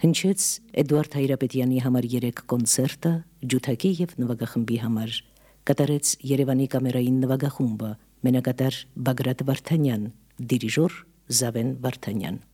Հնչեց Էդուարդ Հայրապետյանի համար 3 կոնցերտը ջութակի եւ նվագախմբի համար, կատարեց Երևանի կամերային նվագախումբը, մենակատար Բագրատ Վարդանյան, դիրիժոր Զավեն Վարդանյան։